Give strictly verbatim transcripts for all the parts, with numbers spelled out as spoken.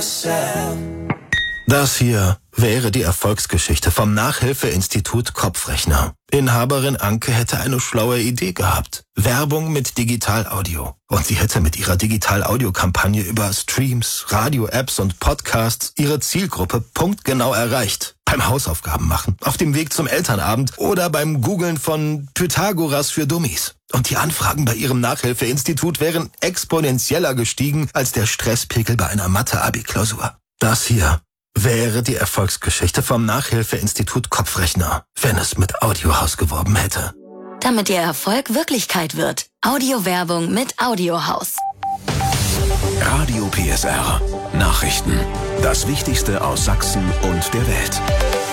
Das hier wäre die Erfolgsgeschichte vom Nachhilfeinstitut Kopfrechner. Inhaberin Anke hätte eine schlaue Idee gehabt. Werbung mit Digital-Audio. Und sie hätte mit ihrer Digital-Audio-Kampagne über Streams, Radio-Apps und Podcasts ihre Zielgruppe punktgenau erreicht. Beim Hausaufgaben machen, auf dem Weg zum Elternabend oder beim Googlen von Pythagoras für Dummies. Und die Anfragen bei ihrem Nachhilfeinstitut wären exponentieller gestiegen als der Stresspegel bei einer Mathe-Abi-Klausur. Das hier wäre die Erfolgsgeschichte vom Nachhilfeinstitut Kopfrechner, wenn es mit Audiohaus geworben hätte. Damit Ihr Erfolg Wirklichkeit wird. Audiowerbung mit Audiohaus. Radio P S R. Nachrichten. Das Wichtigste aus Sachsen und der Welt.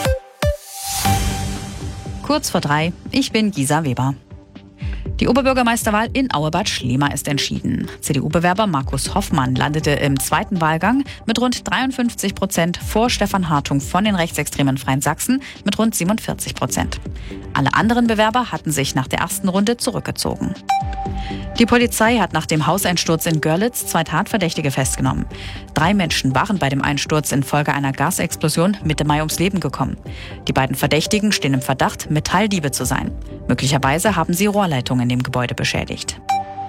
Kurz vor drei. Ich bin Gisa Weber. Die Oberbürgermeisterwahl in Auebad Schlema ist entschieden. C D U-Bewerber Markus Hoffmann landete im zweiten Wahlgang mit rund dreiundfünfzig Prozent vor Stefan Hartung von den rechtsextremen Freien Sachsen mit rund siebenundvierzig Prozent. Alle anderen Bewerber hatten sich nach der ersten Runde zurückgezogen. Die Polizei hat nach dem Hauseinsturz in Görlitz zwei Tatverdächtige festgenommen. Drei Menschen waren bei dem Einsturz infolge einer Gasexplosion Mitte Mai ums Leben gekommen. Die beiden Verdächtigen stehen im Verdacht, Metalldiebe zu sein. Möglicherweise haben sie Rohrleitungen in dem Gebäude beschädigt.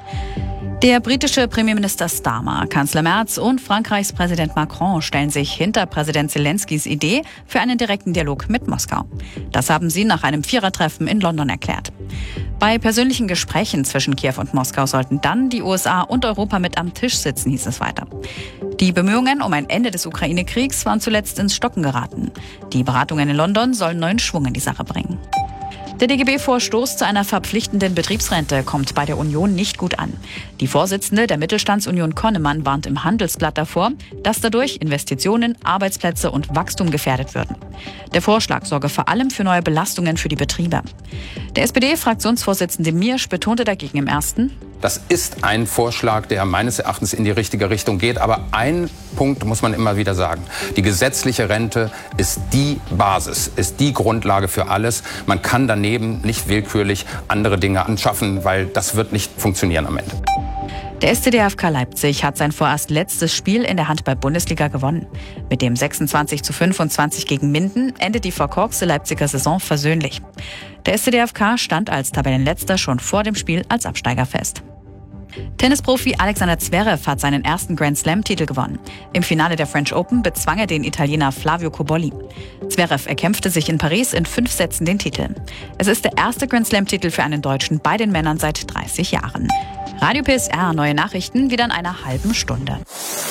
Der britische Premierminister Starmer, Kanzler Merz und Frankreichs Präsident Macron stellen sich hinter Präsident Zelenskys Idee für einen direkten Dialog mit Moskau. Das haben sie nach einem Vierertreffen in London erklärt. Bei persönlichen Gesprächen zwischen Kiew und Moskau sollten dann die U S A und Europa mit am Tisch sitzen, hieß es weiter. Die Bemühungen um ein Ende des Ukraine-Kriegs waren zuletzt ins Stocken geraten. Die Beratungen in London sollen neuen Schwung in die Sache bringen. Der D G B-Vorstoß zu einer verpflichtenden Betriebsrente kommt bei der Union nicht gut an. Die Vorsitzende der Mittelstandsunion Konnemann warnt im Handelsblatt davor, dass dadurch Investitionen, Arbeitsplätze und Wachstum gefährdet würden. Der Vorschlag sorge vor allem für neue Belastungen für die Betriebe. Der S P D-Fraktionsvorsitzende Miersch betonte dagegen im ersten: Das ist ein Vorschlag, der meines Erachtens in die richtige Richtung geht. Aber ein Punkt muss man immer wieder sagen. Die gesetzliche Rente ist die Basis, ist die Grundlage für alles. Man kann daneben nicht willkürlich andere Dinge anschaffen, weil das wird nicht funktionieren am Ende. Der S C D F K Leipzig hat sein vorerst letztes Spiel in der Handball-Bundesliga gewonnen. Mit dem sechsundzwanzig zu fünfundzwanzig gegen Minden endet die verkorkste Leipziger Saison versöhnlich. Der S C D F K stand als Tabellenletzter schon vor dem Spiel als Absteiger fest. Tennisprofi Alexander Zverev hat seinen ersten Grand-Slam-Titel gewonnen. Im Finale der French Open bezwang er den Italiener Flavio Cobolli. Zverev erkämpfte sich in Paris in fünf Sätzen den Titel. Es ist der erste Grand-Slam-Titel für einen Deutschen bei den Männern seit dreißig Jahren. Radio P S R, neue Nachrichten wieder in einer halben Stunde.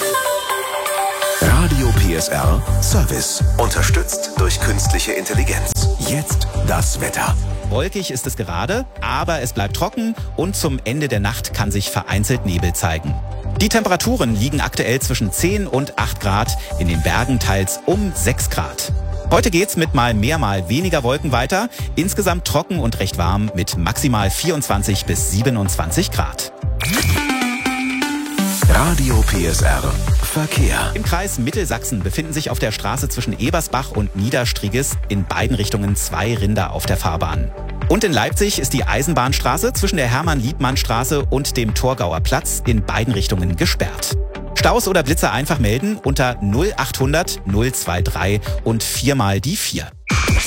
Radio P S R Service. Unterstützt durch künstliche Intelligenz. Jetzt das Wetter. Wolkig ist es gerade, aber es bleibt trocken und zum Ende der Nacht kann sich vereinzelt Nebel zeigen. Die Temperaturen liegen aktuell zwischen zehn und acht Grad, in den Bergen teils um sechs Grad. Heute geht's mit mal mehr, mal weniger Wolken weiter. Insgesamt trocken und recht warm mit maximal vierundzwanzig bis siebenundzwanzig Grad. Radio P S R Verkehr. Im Kreis Mittelsachsen befinden sich auf der Straße zwischen Ebersbach und Niederstriges in beiden Richtungen zwei Rinder auf der Fahrbahn. Und in Leipzig ist die Eisenbahnstraße zwischen der Hermann-Liebmann-Straße und dem Torgauer Platz in beiden Richtungen gesperrt. Staus oder Blitzer einfach melden unter null achthundert null drei drei und viermal die vier.